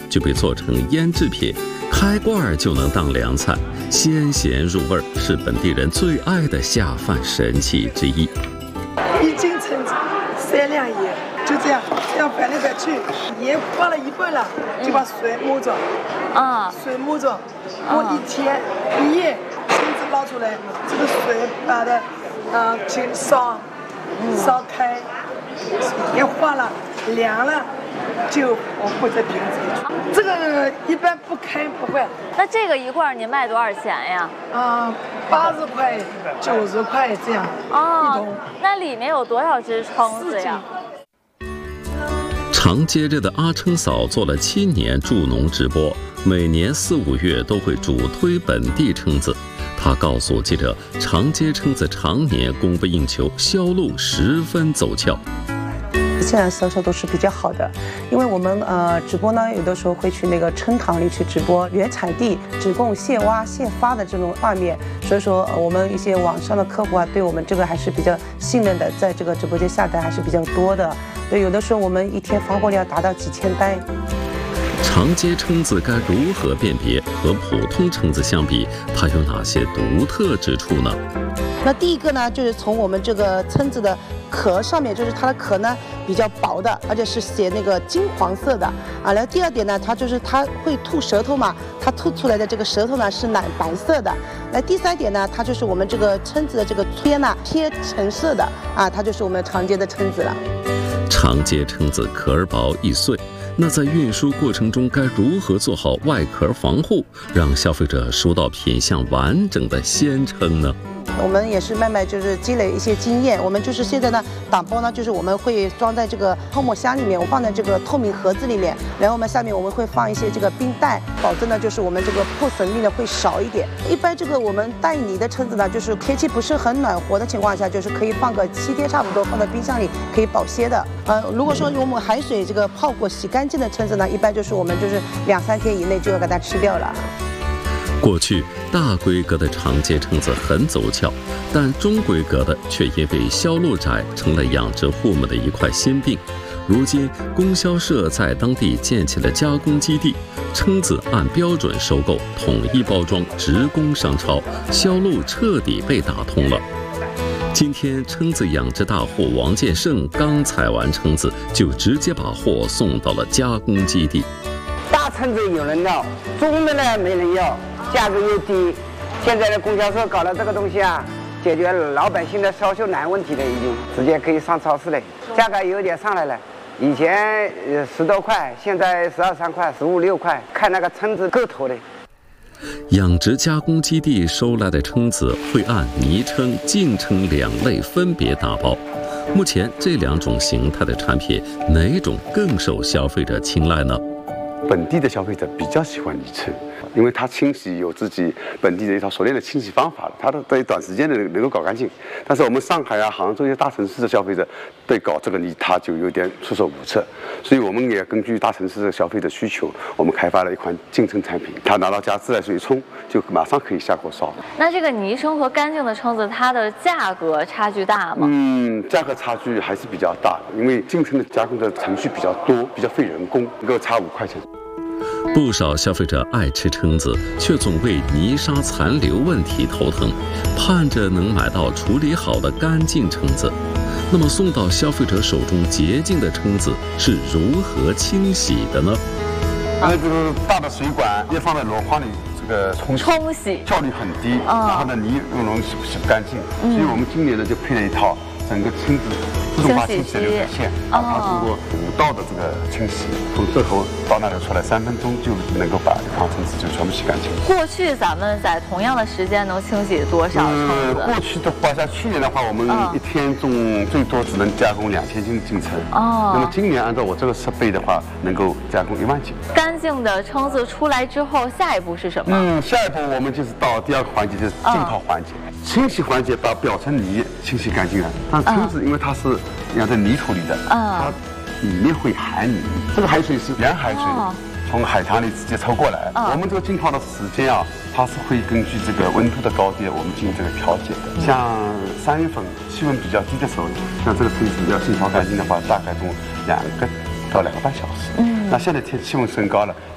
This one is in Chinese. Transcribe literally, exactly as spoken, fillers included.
就被做成腌制品，开罐就能当凉菜，鲜咸入味，是本地人最爱的下饭神器之一。 一斤橙子，三两盐，就这样，这样摆来摆去，盐放了一半了，就把水摸着，啊，水摸着，摸一天一夜，橙子捞出来，这个水把它，嗯，去烧，烧开，盐化了，凉了。就我放在瓶子里，这个一般不开不坏。 那这个一罐您卖多少钱呀？ 啊，八十块、九十块这样。哦，一桶。 那里面有多少只蛏子呀？ 长街镇的阿琛嫂做了七年助农直播，每年四五月都会主推本地蛏子。她告诉记者，长街蛏子常年供不应求，销路十分走俏。 现在销售都是比较好的，因为我们呃直播呢，有的时候会去那个蛏塘里去直播原产地只供现挖现发的这种画面，所以说、呃、我们一些网上的客户啊，对我们这个还是比较信任的，在这个直播间下单还是比较多的。对，有的时候我们一天发货量达到几千单。 长街蛏子该如何辨别？和普通蛏子相比，它有哪些独特之处呢？ 那第一个呢，就是从我们这个蛏子的壳上面，就是它的壳呢比较薄的，而且是写那个金黄色的啊。然后第二点呢，它就是它会吐舌头嘛，它吐出来的这个舌头呢是奶白色的。那第三点呢，它就是我们这个蛏子的这个边呢偏橙色的啊，它就是我们常见的蛏子了。 长街蛏子壳儿薄易碎。那在运输过程中该如何做好外壳防护，让消费者收到品相完整的鲜蛏呢？ 我们也是慢慢就是积累一些经验，我们就是现在呢打包呢，就是我们会装在这个泡沫箱里面，我放在这个透明盒子里面，然后我们下面我们会放一些这个冰袋，保证呢就是我们这个破损率呢会少一点。一般这个我们带泥的蛏子呢，就是天气不是很暖和的情况下，就是可以放个七天差不多，放在冰箱里可以保鲜的。呃，如果说我们海水这个泡过洗干净的蛏子呢，一般就是我们就是两三天以内就要给它吃掉了。 过去大规格的长街蛏子很走俏，但中规格的却因为销路窄，成了养殖户们的一块心病。如今供销社在当地建起了加工基地，蛏子按标准收购，统一包装，直供商超，销路彻底被打通了。今天蛏子养殖大户王建胜刚采完蛏子，就直接把货送到了加工基地。 大蛏子有人要，中的呢没人要，价格又低。现在的供销社搞了这个东西啊，解决了老百姓的销售难问题了，已经直接可以上超市了，价格有点上来了。以前呃十多块，现在十二三块、十五六块，看那个蛏子个头的。 养殖加工基地收来的蛏子会按泥蛏、净蛏两类分别打包。目前这两种形态的产品，哪种更受消费者青睐呢？ 本地的消费者比较喜欢泥蛏，因为它清洗有自己本地的一套熟练的清洗方法了，它的在短时间内能够搞干净。但是我们上海啊、杭州一些大城市的消费者对搞这个泥，他就有点束手无策。所以我们也根据大城市的消费者需求，我们开发了一款净蛏产品，它拿到家自来水冲，就马上可以下锅烧。 那这个泥蛏和干净的蛏子，它的价格差距大吗？ 嗯，价格差距还是比较大的，因为净蛏的加工的程序比较多，比较费人工，能够差五块钱。 不少消费者爱吃蛏子，却总为泥沙残留问题头疼，盼着能买到处理好的干净蛏子。那么送到消费者手中洁净的蛏子是如何清洗的呢？ 那这个大的水管也放在箩筐里，这个冲洗， 冲洗效率很低，哦、然后呢泥又容易洗洗不干净，嗯、所以我们今年呢就配了一套整个蛏子自动化清洗流水线，啊，它通过五道的这个清洗，从这头到那头出来，三分钟就能够把一筐蛏子就全部洗干净。 过去咱们在同样的时间能清洗多少蛏子？ 呃、过去的话，像去年的话，我们一天中最多只能加工两千斤净蛏。哦。那么今年按照我这个设备的话，能够加工一万斤。 干净的蛏子出来之后，下一步是什么？嗯， 下一步我们就是到第二个环节，就是浸泡环节。嗯、清洗环节把表层泥清洗干净了，但蛏子因为它是养在泥土里的，它里面会含泥。这个海水是原海水，从海塘里直接抽过来。我们这个浸泡的时间啊，它是会根据这个温度的高低，我们进行这个调节的。像三月份气温比较低的时候，像这个蛏子要浸泡干净的话，大概用两个到两个半小时。嗯，那现在天气温升高了，